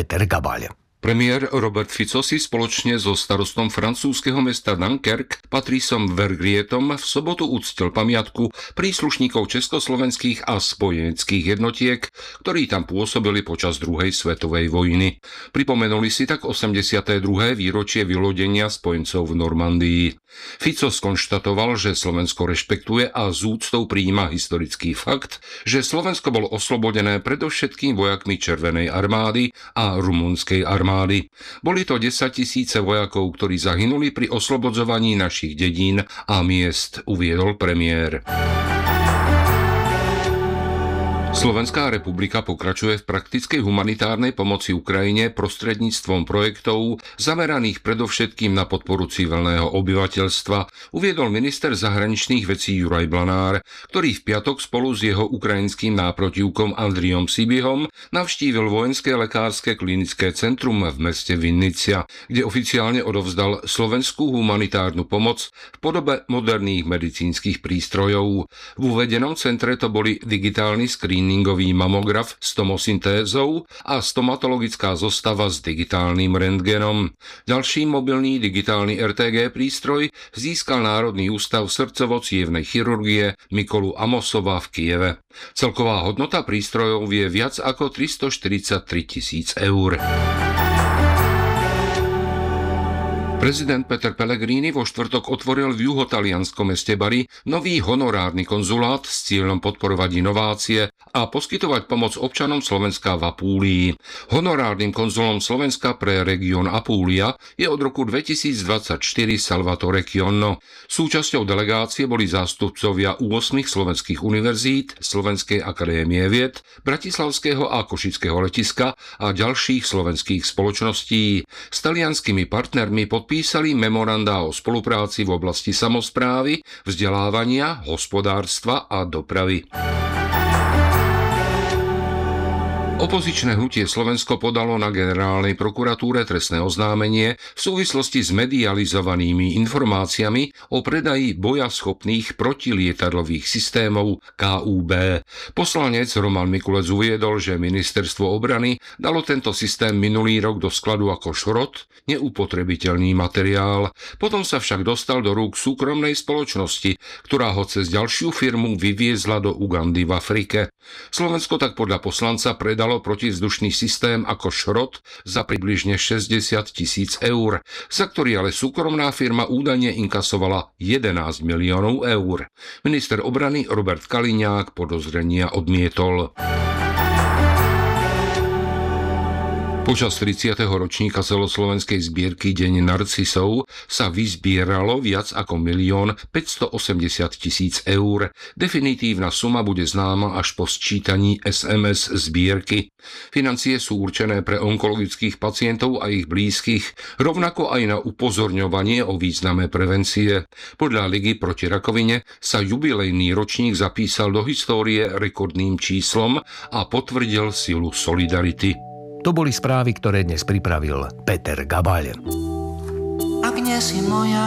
Peter Gabaľ. Premiér Robert Fico si spoločne so starostom francúzskeho mesta Dunkerque Patricom Vergrietom v sobotu uctil pamiatku príslušníkov československých a spojeneckých jednotiek, ktorí tam pôsobili počas druhej svetovej vojny. Pripomenuli si tak 82. výročie vylodenia spojencov v Normandii. Fico skonštatoval, že Slovensko rešpektuje a s úctou prijíma historický fakt, že Slovensko bolo oslobodené predovšetkým vojakmi Červenej armády a rumunskej armády. Boli to 10 000 vojakov, ktorí zahynuli pri oslobodzovaní našich dedín a miest, uviedol premiér. Slovenská republika pokračuje v praktickej humanitárnej pomoci Ukrajine prostredníctvom projektov zameraných predovšetkým na podporu civilného obyvateľstva, uviedol minister zahraničných vecí Juraj Blanár, ktorý v piatok spolu s jeho ukrajinským náprotivkom Andriom Sibihom navštívil vojenské lekárske klinické centrum v meste Vinnytsia, kde oficiálne odovzdal slovenskú humanitárnu pomoc v podobe moderných medicínskych prístrojov. V uvedenom centre to boli digitálny screeningový mamograf s tomosyntézou a stomatologická zostava s digitálnym rentgenom. Ďalší mobilný digitálny RTG prístroj získal Národný ústav srdcovo-cievnej chirurgie Mykolu Amosova v Kieve. Celková hodnota prístrojov je viac ako 343 000 eur. Prezident Peter Pellegrini vo štvrtok otvoril v juhotalianskom meste Bari nový honorárny konzulát s cieľom podporovať inovácie a poskytovať pomoc občanom Slovenska v Apúlii. Honorárnym konzulom Slovenska pre región Apúlia je od roku 2024 Salvatore Chionno. Súčasťou delegácie boli zástupcovia 8 slovenských univerzít, Slovenskej akadémie vied, Bratislavského a Košického letiska a ďalších slovenských spoločností. S talianskými partnermi podpísali memorandá o spolupráci v oblasti samosprávy, vzdelávania, hospodárstva a dopravy. Opozičné hnutie Slovensko podalo na generálnej prokuratúre trestné oznámenie v súvislosti s medializovanými informáciami o predaji bojaschopných protilietadlových systémov KUB. Poslanec Roman Mikulec uviedol, že ministerstvo obrany dalo tento systém minulý rok do skladu ako šrot, neupotrebiteľný materiál. Potom sa však dostal do rúk súkromnej spoločnosti, ktorá ho cez ďalšiu firmu vyviezla do Ugandy v Afrike. Slovensko tak podľa poslanca predalo protivzdušný systém ako šrot za približne 60 000 eur, za ktorý ale súkromná firma údajne inkasovala 11 miliónov eur. Minister obrany Robert Kaliňák podozrenia odmietol. Počas 30. ročníka celoslovenskej zbierky Deň narcisov sa vyzbieralo viac ako 1 580 000 eur. Definitívna suma bude známa až po sčítaní SMS zbierky. Financie sú určené pre onkologických pacientov a ich blízkych, rovnako aj na upozorňovanie o význame prevencie. Podľa Ligy proti rakovine sa jubilejný ročník zapísal do histórie rekordným číslom a potvrdil silu solidarity. To boli správy, ktoré dnes pripravil Peter Gabaľ. Ak nie si moja